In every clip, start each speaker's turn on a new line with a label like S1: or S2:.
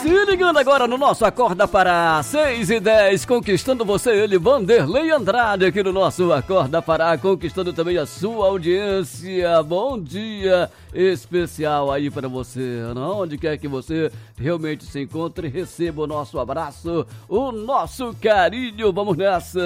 S1: Se ligando agora no nosso Acorda Pará, 6h10, conquistando você, ele, Vanderlei Andrade, aqui no nosso Acorda Pará, conquistando também a sua audiência. Bom dia especial aí para você, não? Onde quer que você realmente se encontre, receba o nosso abraço, o nosso carinho. Vamos nessa!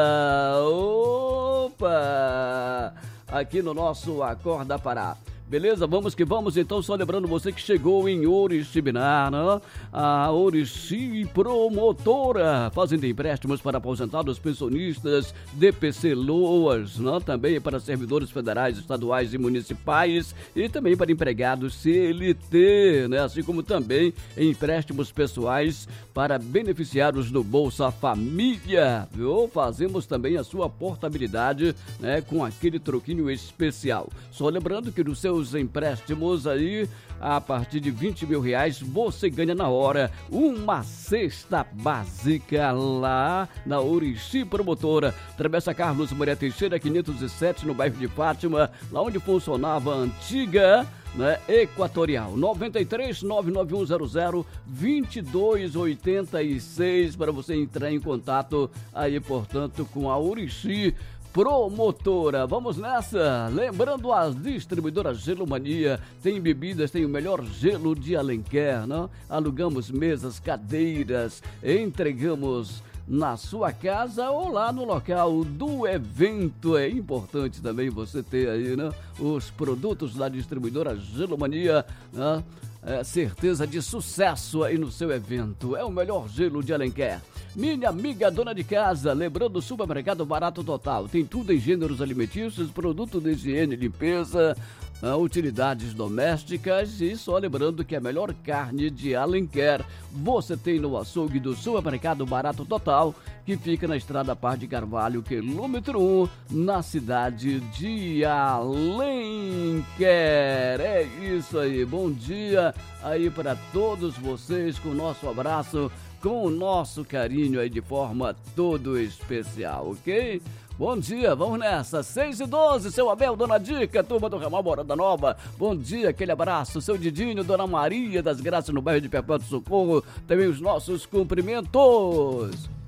S1: Opa! Aqui no nosso Acorda Pará. Beleza? Vamos que vamos, então, só lembrando você que chegou em Oriximiná, né? A Orixi Promotora, fazendo empréstimos para aposentados, pensionistas, DPC Loas, né? Também para servidores federais, estaduais e municipais e também para empregados CLT, né? Assim como também empréstimos pessoais para beneficiários do Bolsa Família, viu? Fazemos também a sua portabilidade, né? Com aquele troquinho especial. Só lembrando que nos seus empréstimos aí, a partir de R$20 mil, você ganha na hora uma cesta básica lá na Orixi Promotora. Travessa Carlos Moreira Teixeira, 507, no bairro de Fátima, lá onde funcionava a antiga, né, Equatorial. 93 99100 2286 para você entrar em contato aí, portanto, com a Orixi Promotora. Vamos nessa, lembrando as distribuidoras Gelo Mania, tem bebidas, tem o melhor gelo de Alenquer, não? Alugamos mesas, cadeiras, entregamos na sua casa ou lá no local do evento. É importante também você ter aí, né, os produtos da distribuidora Gelo Mania, né? Certeza de sucesso aí no seu evento. É o melhor gelo de Alenquer. Minha amiga dona de casa, lembrando o Supermercado Barato Total. Tem tudo em gêneros alimentícios, produto de higiene e limpeza, utilidades domésticas e só lembrando que a melhor carne de Alenquer você tem no açougue do Supermercado Barato Total, que fica na Estrada Paz de Carvalho, quilômetro 1, na cidade de Alenquer. É isso aí, bom dia aí para todos vocês, com o nosso abraço, com o nosso carinho aí de forma todo especial, ok? Bom dia, vamos nessa, 6h12, seu Abel, Dona Dica, turma do Ramal Morada Nova, bom dia, aquele abraço, seu Didinho, Dona Maria das Graças no bairro de Perpétuo Socorro, também os nossos cumprimentos.